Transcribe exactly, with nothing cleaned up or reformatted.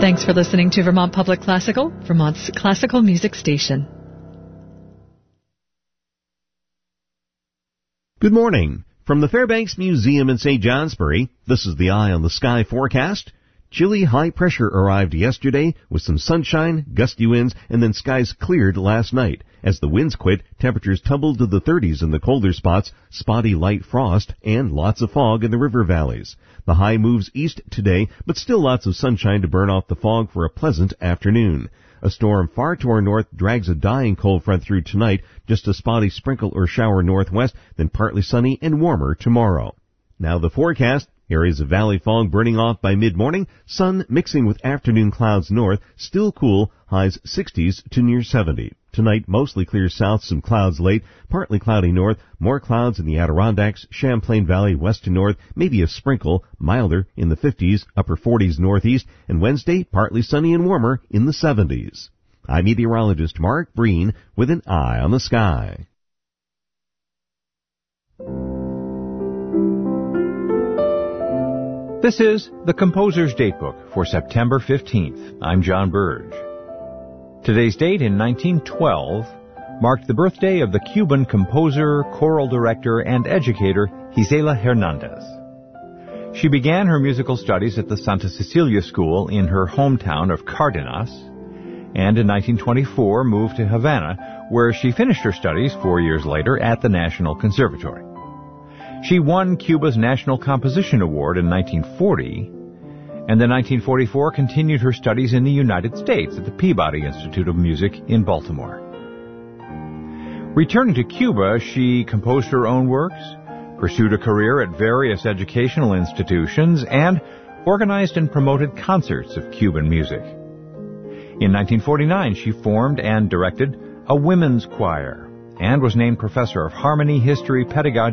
Thanks for listening to Vermont Public Classical, Vermont's classical music station. Good morning. From the Fairbanks Museum in Saint Johnsbury, this is the Eye on the Sky forecast. Chilly high pressure arrived yesterday with some sunshine, gusty winds, and then skies cleared last night. As the winds quit, temperatures tumbled to the thirties in the colder spots, spotty light frost, and lots of fog in the river valleys. The high moves east today, but still lots of sunshine to burn off the fog for a pleasant afternoon. A storm far to our north drags a dying cold front through tonight, just a spotty sprinkle or shower northwest, then partly sunny and warmer tomorrow. Now the forecast. Areas of valley fog burning off by mid-morning, sun mixing with afternoon clouds north, still cool, highs sixties to near seventy. Tonight, mostly clear south, some clouds late, partly cloudy north, more clouds in the Adirondacks, Champlain Valley west to north, maybe a sprinkle, milder in the fifties, upper forties northeast, and Wednesday, partly sunny and warmer in the seventies. I'm meteorologist Mark Breen with an Eye on the Sky. This is the Composer's Datebook for September fifteenth. I'm John Burge. Today's date in nineteen twelve marked the birthday of the Cuban composer, choral director, and educator Gisela Hernandez. She began her musical studies at the Santa Cecilia School in her hometown of Cardenas, and in nineteen twenty-four moved to Havana, where she finished her studies four years later at the National Conservatory. She won Cuba's National Composition Award in nineteen forty, and in nineteen forty-four continued her studies in the United States at the Peabody Institute of Music in Baltimore. Returning to Cuba, she composed her own works, pursued a career at various educational institutions, and organized and promoted concerts of Cuban music. In nineteen forty-nine, she formed and directed a women's choir and was named Professor of Harmony, History, Pedagogy,